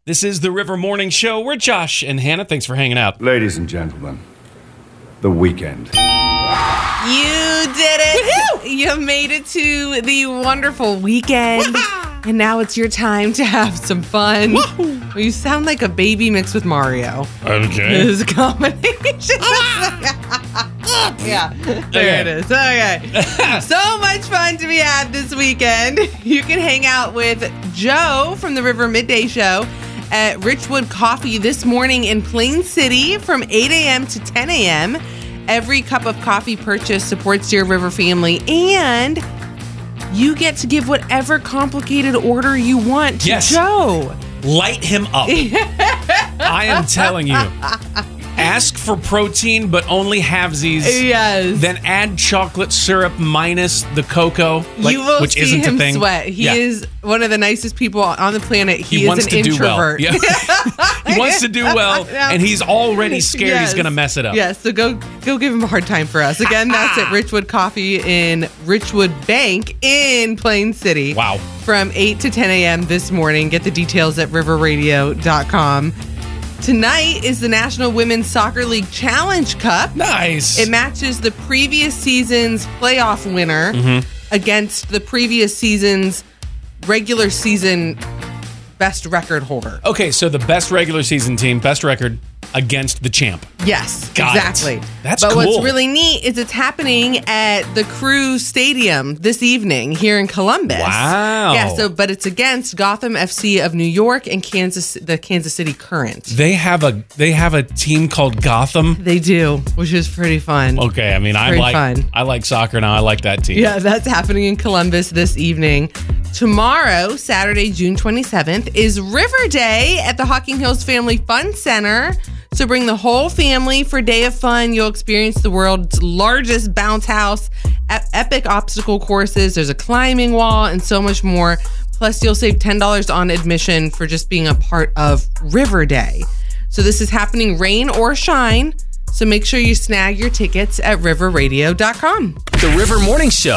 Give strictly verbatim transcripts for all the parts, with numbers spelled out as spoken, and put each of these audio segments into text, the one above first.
This is the River Morning Show. We're Josh and Hannah. Thanks for hanging out. Ladies and gentlemen, the weekend. You did it. You made it to the wonderful weekend. And now it's your time to have some fun. Woo-hoo. You sound like a baby mixed with Mario. Okay. This combination. Yeah, there Okay. it is. Okay. So much fun to be had this weekend. You can hang out with Joe from the River Midday Show at Richwood Coffee this morning in Plain City from eight a.m. to ten a.m. Every cup of coffee purchase supports your River family, and you get to give whatever complicated order you want to Yes. Joe. Light him up. I am telling you. Ask for protein, but only halvesies. Yes. Then add chocolate syrup minus the cocoa, like, you will which see isn't him a thing. sweat. He Yeah. is one of the nicest people on the planet. He, He is wants an to do well. introvert. Yeah. He wants to do well, and he's already scared Yes. he's going to mess it up. Yes, so go go give him a hard time for us. Again, that's at Richwood Coffee in Richwood Bank in Plain City. Wow. From eight to ten a.m. this morning. Get the details at river radio dot com. Tonight is the National Women's Soccer League Challenge Cup. Nice. It matches the previous season's playoff winner Mm-hmm. against the previous season's regular season best record holder. Okay, so the best regular season team, best record against the champ. Yes, Got it. exactly. That's but cool. what's really neat is it's happening at the Crew Stadium this evening here in Columbus. Wow. Yeah, so but it's against Gotham F C of New York and Kansas the Kansas City Current. They have a they have a team called Gotham. They do, which is pretty fun. Okay, I mean I Very like fun. I like soccer now. I like that team. Yeah, that's happening in Columbus this evening. Tomorrow, Saturday, June twenty-seventh, is River Day at the Hocking Hills Family Fun Center. So bring the whole family for a day of fun. You'll experience the world's largest bounce house, e- epic obstacle courses. There's a climbing wall and so much more. Plus, you'll save ten dollars on admission for just being a part of River Day. So this is happening rain or shine. So make sure you snag your tickets at river radio dot com. The River Morning Show.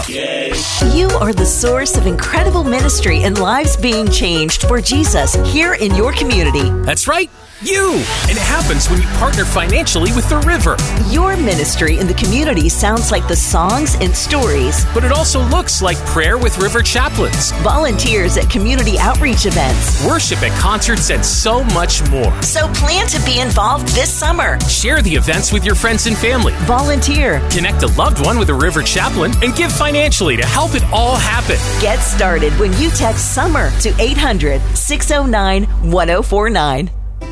You are the source of incredible ministry and lives being changed for Jesus here in your community. That's right, you. And it happens when you partner financially with the River. Your ministry in the community sounds like the songs and stories, But it also looks like prayer with River chaplains, volunteers at community outreach events. worship at concerts, and so much more. So plan to be involved this summer. Share the events with your friends and family. Volunteer. Connect a loved one with a River chaplain and give financially to help it all happen. Get started when you text SUMMER to eight hundred, six oh nine, one oh four nine.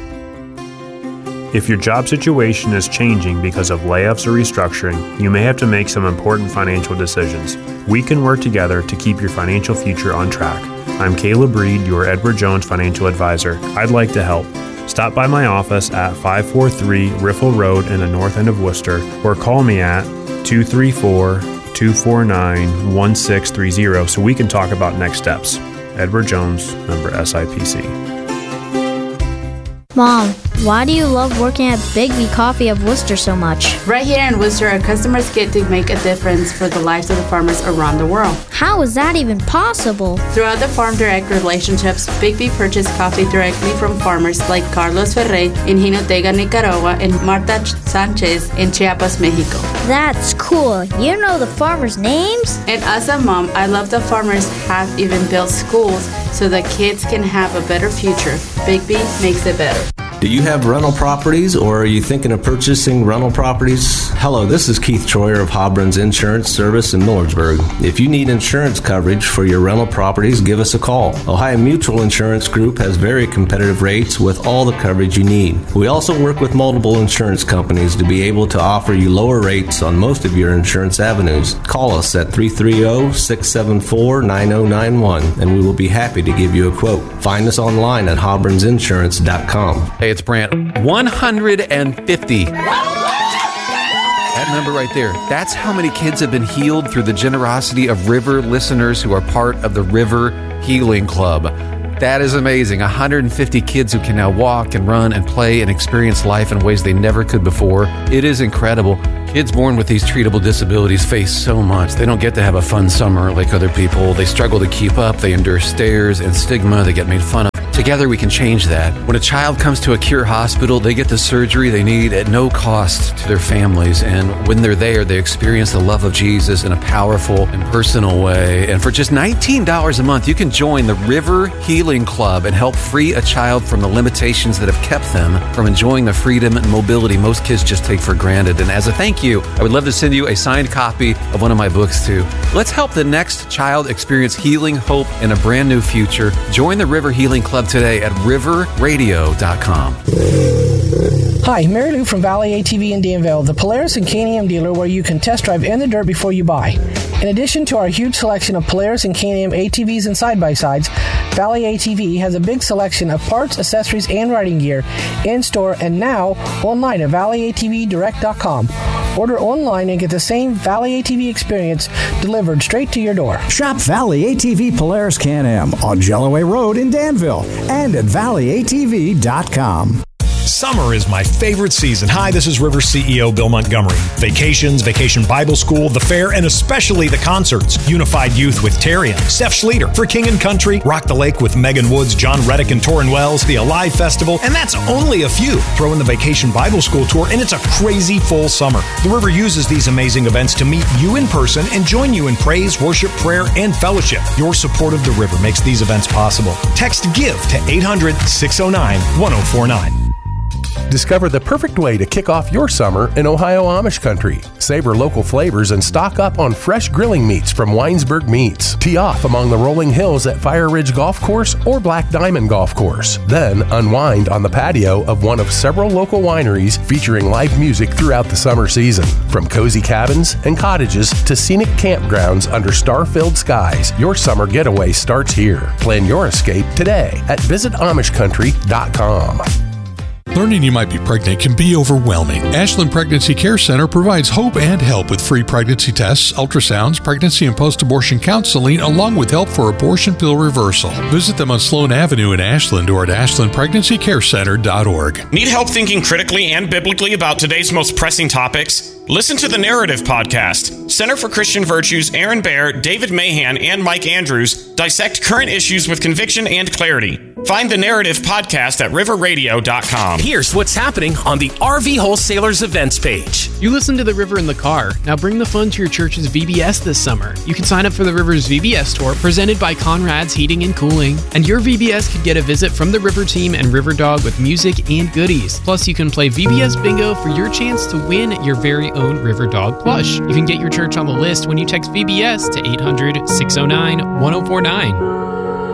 If your job situation is changing because of layoffs or restructuring, you may have to make some important financial decisions. We can work together to keep your financial future on track. I'm Caleb Reed, your Edward Jones financial advisor. I'd like to help. Stop by my office at five forty-three Riffle Road in the north end of Worcester, or call me at two three four, two four nine, one six three zero so we can talk about next steps. Edward Jones, member S I P C. Mom, why do you love working at Bigby Coffee of Worcester so much? Right here in Worcester, our customers get to make a difference for the lives of the farmers around the world. How is that even possible? Throughout the Farm Direct relationships, Bigby purchased coffee directly from farmers like Carlos Ferrey in Jinotega, Nicaragua, and Marta Sanchez in Chiapas, Mexico. That's cool. You know the farmers' names? And as a mom, I love that farmers have even built schools so that kids can have a better future. Bigby makes it better. Do you have rental properties, or are you thinking of purchasing rental properties? Hello, this is Keith Troyer of Hobron's Insurance Service in Millersburg. If you need insurance coverage for your rental properties, give us a call. Ohio Mutual Insurance Group has very competitive rates with all the coverage you need. We also work with multiple insurance companies to be able to offer you lower rates on most of your insurance avenues. Call us at three three zero, six seven four, nine zero nine one and we will be happy to give you a quote. Find us online at hobrons insurance dot com. Hey, it's Brant. one hundred fifty. That number right there, that's how many kids have been healed through the generosity of River listeners who are part of the River Healing Club. That is amazing. one hundred fifty kids who can now walk and run and play and experience life in ways they never could before. It is incredible. Kids born with these treatable disabilities face so much. They don't get to have a fun summer like other people. They struggle to keep up. They endure stares and stigma. They get made fun of. Together we can change that. When a child comes to a Cure Hospital, they get the surgery they need at no cost to their families. And when they're there, they experience the love of Jesus in a powerful and personal way. And for just nineteen dollars a month, you can join the River Healing Club and help free a child from the limitations that have kept them from enjoying the freedom and mobility most kids just take for granted. And as a thank you, I would love to send you a signed copy of one of my books too. Let's help the next child experience healing, hope, and a brand new future. Join the River Healing Club today at river radio dot com. Hi, Mary Lou from Valley A T V in Danville, the Polaris and K and M dealer where you can test drive in the dirt before you buy. In addition to our huge selection of Polaris and K and M A T Vs and side-by-sides, Valley A T V has a big selection of parts, accessories, and riding gear in-store and now online at valley a t v direct dot com. Order online and get the same Valley A T V experience delivered straight to your door. Shop Valley A T V Polaris K and M on Jelloway Road in Danville and at valley a t v dot com. Summer is my favorite season. Hi, this is River C E O Bill Montgomery. Vacations, Vacation Bible School, the fair, and especially the concerts. Unified Youth with Terry and Steph Schlueter. For King and Country, Rock the Lake with Megan Woods, John Reddick, and Torrin Wells. The Alive Festival, and that's only a few. Throw in the Vacation Bible School Tour, and it's a crazy full summer. The River uses these amazing events to meet you in person and join you in praise, worship, prayer, and fellowship. Your support of the River makes these events possible. Text GIVE to eight hundred, six oh nine, one oh four nine. Discover the perfect way to kick off your summer in Ohio Amish country. Savor local flavors and stock up on fresh grilling meats from Weinsberg Meats. Tee off among the rolling hills at Fire Ridge Golf Course or Black Diamond Golf Course. Then unwind on the patio of one of several local wineries featuring live music throughout the summer season. From cozy cabins and cottages to scenic campgrounds under star-filled skies, your summer getaway starts here. Plan your escape today at visit amish country dot com. Learning you might be pregnant can be overwhelming. Ashland Pregnancy Care Center provides hope and help with free pregnancy tests, ultrasounds, pregnancy and post-abortion counseling, along with help for abortion pill reversal. Visit them on Sloan Avenue in Ashland or at ashland pregnancy care center dot org. Need help thinking critically and biblically about today's most pressing topics? Listen to the Narrative Podcast. Center for Christian Virtues, Aaron Baer, David Mahan, and Mike Andrews dissect current issues with conviction and clarity. Find the Narrative Podcast at river radio dot com. Here's what's happening on the R V Wholesalers events page. You listen to the River in the car. Now bring the fun to your church's V B S this summer. You can sign up for the River's V B S tour presented by Conrad's Heating and Cooling. And your V B S could get a visit from the River team and River Dog with music and goodies. Plus, you can play V B S Bingo for your chance to win your very own River Dog plush. You can get your church on the list when you text V B S to eight hundred, six oh nine, one oh four nine.